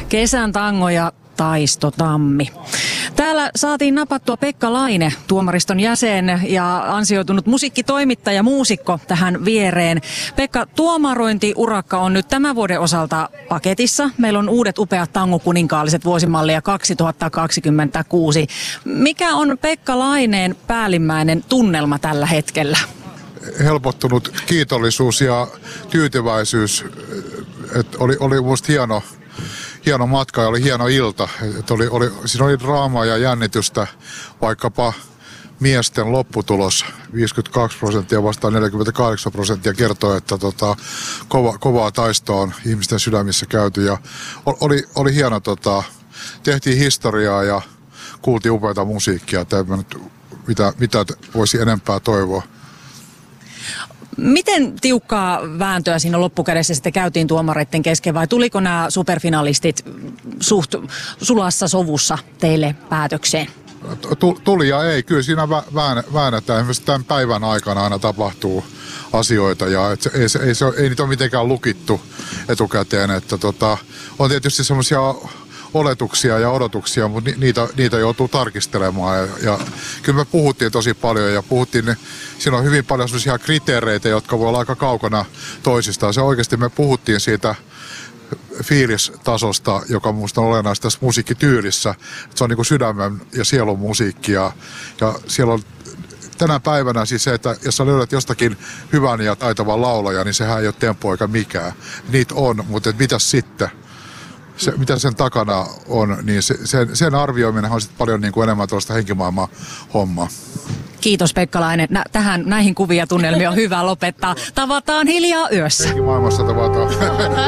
Kesän tango ja Taisto Tammi. Täällä saatiin napattua Pekka Laine, tuomariston jäsen ja ansioitunut musiikkitoimittaja, muusikko tähän viereen. Pekka, tuomarointiurakka on nyt tämän vuoden osalta paketissa. Meillä on uudet upeat tangokuninkaalliset vuosimallia 2026. Mikä on Pekka Laineen päällimmäinen tunnelma tällä hetkellä? Helpottunut kiitollisuus ja tyytyväisyys. Oli musta hieno matka ja oli hieno ilta. Siinä oli draamaa ja jännitystä, vaikkapa miesten lopputulos 52% vastaan 48% kertoo, että kovaa taistoa on ihmisten sydämissä käyty. Ja oli hieno, tehtiin historiaa ja kuultiin upeata musiikkia. Mitä voisi enempää toivoa. Miten tiukkaa vääntöä siinä loppukädessä sitten käytiin tuomareiden kesken vai tuliko nämä superfinalistit suht sulassa sovussa teille päätökseen? Tuli ja ei. Kyllä siinä väännetään. Esimerkiksi tämän päivän aikana aina tapahtuu asioita ja ei niitä ole mitenkään lukittu etukäteen. Että on tietysti semmoisia oletuksia ja odotuksia, mutta niitä joutuu tarkistelemaan. Ja kyllä me puhuttiin tosi paljon ja siinä on hyvin paljon sellaisia kriteereitä, jotka voi olla aika kaukana toisistaan. Se oikeasti me puhuttiin siitä fiilistasosta, joka minusta on olennaista tässä musiikkityylissä. Se on niin kuin sydämen ja sielun musiikki ja siellä on tänä päivänä siis se, että jos sä löydät jostakin hyvän ja taitavan laulajan, niin sehän ei ole tempo eikä mikään. Niitä on, mutta mitäs sitten? Mitä sen takana on, niin sen arvioiminen on sitten paljon niin kuin enemmän tuollaista henkimaailman hommaa. Kiitos Pekka Laine. Näihin kuvia tunnelmia on hyvä lopettaa. Tavataan hiljaa yössä. Henkimaailmassa tavataan.